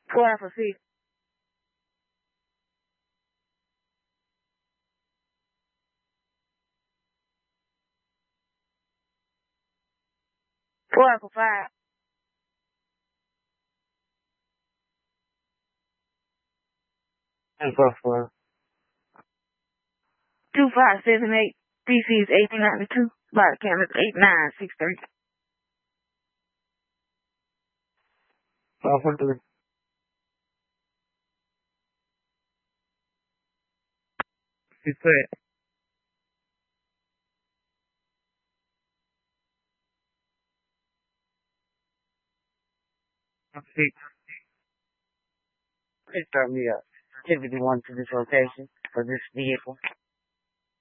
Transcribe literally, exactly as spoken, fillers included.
Four Alpha Six. Four Alpha Five. And four four. Two five seven eight. D C is eighteen ninety two. Body cam is eight nine six three. Five four three. Six eight. Six. Please start me up. Activity one to this location for this vehicle.